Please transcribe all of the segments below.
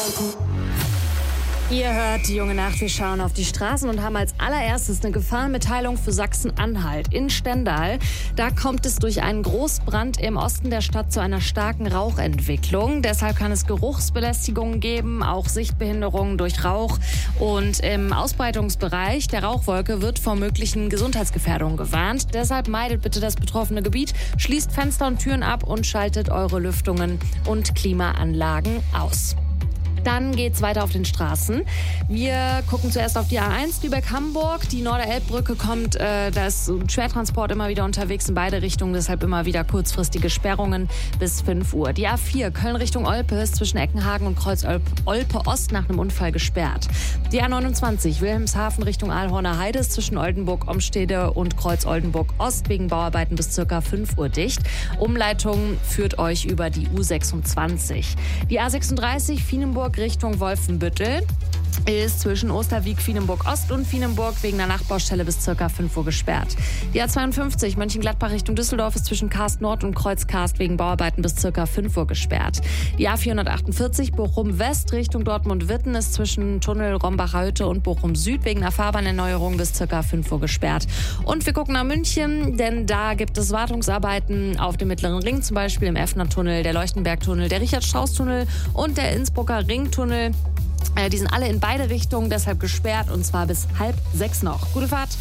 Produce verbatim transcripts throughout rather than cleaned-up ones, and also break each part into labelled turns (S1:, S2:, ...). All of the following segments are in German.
S1: Ihr hört die junge Nacht, wir schauen auf die Straßen und haben als allererstes eine Gefahrenmitteilung für Sachsen-Anhalt. In Stendal, da kommt es durch einen Großbrand im Osten der Stadt zu einer starken Rauchentwicklung. Deshalb kann es Geruchsbelästigungen geben, auch Sichtbehinderungen durch Rauch. Und im Ausbreitungsbereich der Rauchwolke wird vor möglichen Gesundheitsgefährdungen gewarnt. Deshalb meidet bitte das betroffene Gebiet, schließt Fenster und Türen ab und schaltet eure Lüftungen und Klimaanlagen aus. Dann geht's weiter auf den Straßen. Wir gucken zuerst auf die A eins Lübeck-Hamburg. Die Norderelbbrücke kommt, äh, da ist ein Schwertransport immer wieder unterwegs in beide Richtungen, deshalb immer wieder kurzfristige Sperrungen bis fünf Uhr. Die A vier Köln Richtung Olpe ist zwischen Eckenhagen und Kreuz Olpe Ost nach einem Unfall gesperrt. Die A neunundzwanzig Wilhelmshaven Richtung Aalhorner Heide ist zwischen Oldenburg-Omstede und Kreuz Oldenburg Ost wegen Bauarbeiten bis circa fünf Uhr dicht. Umleitung führt euch über die U sechsundzwanzig. Die A sechsunddreißig Fienenburg Richtung Wolfenbüttel ist zwischen Osterwieck, Fienenburg Ost und Fienenburg wegen einer Nachtbaustelle bis ca. fünf Uhr gesperrt. Die A zweiundfünfzig Mönchengladbach Richtung Düsseldorf ist zwischen Karst Nord und Kreuz Karst wegen Bauarbeiten bis ca. fünf Uhr gesperrt. Die A vierhundertachtundvierzig Bochum West Richtung Dortmund-Witten ist zwischen Tunnel Rombacher Hütte und Bochum Süd wegen einer Fahrbahnerneuerung bis ca. fünf Uhr gesperrt. Und wir gucken nach München, denn da gibt es Wartungsarbeiten auf dem Mittleren Ring, zum Beispiel im Effner-Tunnel, der Leuchtenberg-Tunnel, der Richard-Strauss-Tunnel und der Innsbrucker Ringtunnel. Die sind alle in beide Richtungen deshalb gesperrt und zwar bis halb sechs noch. Gute Fahrt.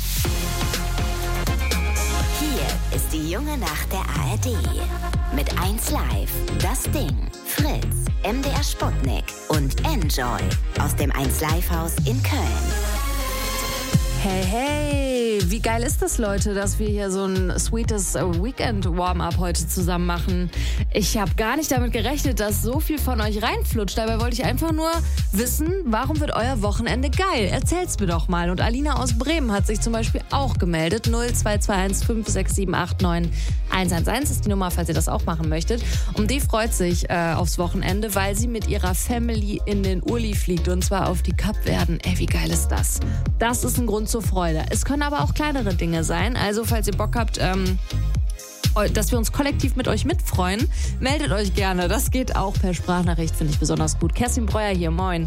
S2: Hier ist die junge Nacht der A R D. Mit eins Live, Das Ding, Fritz, M D R Sputnik und Enjoy aus dem eins Live Haus in Köln.
S1: Hey, hey, wie geil ist das, Leute, dass wir hier so ein sweetes Weekend-Warm-Up heute zusammen machen. Ich habe gar nicht damit gerechnet, dass so viel von euch reinflutscht. Dabei wollte ich einfach nur wissen, warum wird euer Wochenende geil? Erzählt's mir doch mal. Und Alina aus Bremen hat sich zum Beispiel auch gemeldet. null zwei zwei eins fünf sechs sieben acht neun eins eins eins ist die Nummer, falls ihr das auch machen möchtet. Und die freut sich äh, aufs Wochenende, weil sie mit ihrer Family in den Uli fliegt. Und zwar auf die Kapverden. Ey, wie geil ist das? Das ist ein Grund zur Freude. Es können aber auch kleinere Dinge sein. Also, falls ihr Bock habt, ähm, dass wir uns kollektiv mit euch mitfreuen, meldet euch gerne. Das geht auch per Sprachnachricht, finde ich besonders gut. Kerstin Breuer hier, moin.